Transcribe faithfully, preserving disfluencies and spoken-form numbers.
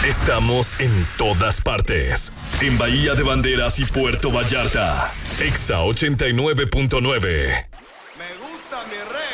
Estamos en todas partes. En Bahía de Banderas y Puerto Vallarta. Exa ochenta y nueve punto nueve. Me gusta mi rey.